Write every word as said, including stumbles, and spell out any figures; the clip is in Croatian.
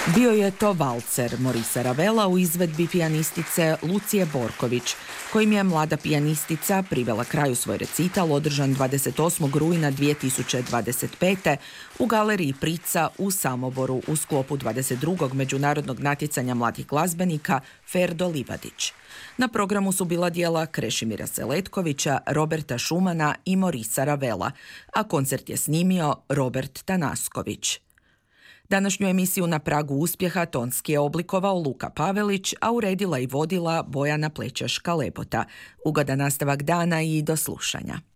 Bio je to valcer Morisa Ravela u izvedbi pijanistice Lucije Borković, kojim je mlada pijanistica privela kraju svoj recital održan dvadeset osmog rujna dvije tisuće dvadeset pete. u galeriji Prica u Samoboru u sklopu dvadeset drugog međunarodnog natjecanja mladih glazbenika Ferdo Livadić. Na programu su bila djela Krešimira Seletkovića, Roberta Šumana i Morisa Ravela, a koncert je snimio Robert Tanasković. Današnju emisiju Na pragu uspjeha tonski je oblikovao Luka Pavelić, a uredila i vodila Bojana Plećaška-Lepota. Ugodan nastavak dana i do slušanja.